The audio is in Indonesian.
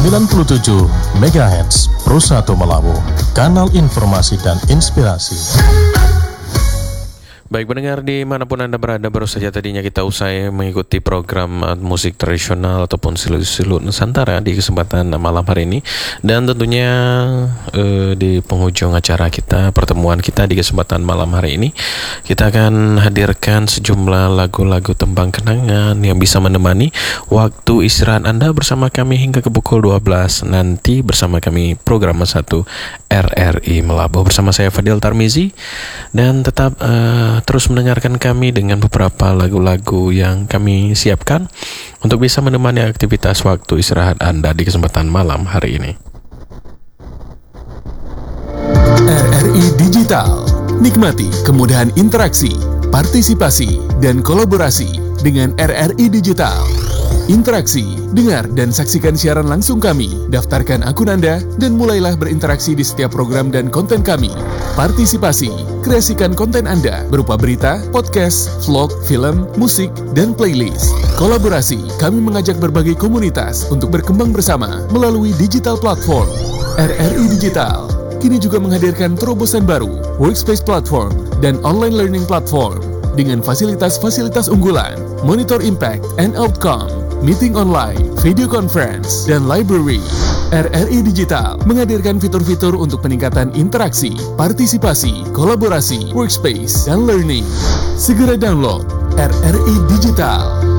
97 MHz Pro 1 Melabu, kanal informasi dan inspirasi. Baik pendengar dimanapun Anda berada, baru saja tadinya kita usai mengikuti program musik tradisional ataupun silut-silut Nusantara di kesempatan malam hari ini. Dan tentunya di penghujung acara kita, pertemuan kita di kesempatan malam hari ini, kita akan hadirkan sejumlah lagu-lagu tembang kenangan yang bisa menemani waktu istirahat Anda bersama kami hingga ke pukul 12 nanti bersama kami program 1 RRI Melabuh bersama saya Fadil Tarmizi. Dan tetap terus mendengarkan kami dengan beberapa lagu-lagu yang kami siapkan untuk bisa menemani aktivitas waktu istirahat Anda di kesempatan malam hari ini. RRI Digital. Nikmati kemudahan interaksi, partisipasi, dan kolaborasi dengan RRI Digital. Interaksi, dengar dan saksikan siaran langsung kami, daftarkan akun Anda, dan mulailah berinteraksi di setiap program dan konten kami. Partisipasi, kreasikan konten Anda berupa berita, podcast, vlog, film, musik, dan playlist. Kolaborasi, kami mengajak berbagai komunitas untuk berkembang bersama melalui digital platform. RRI Digital kini juga menghadirkan terobosan baru, workspace platform, dan online learning platform dengan fasilitas-fasilitas unggulan, monitor impact and outcome, meeting online, video conference, dan library. RRI Digital menghadirkan fitur-fitur untuk peningkatan interaksi, partisipasi, kolaborasi, workspace, dan learning. Segera download RRI Digital.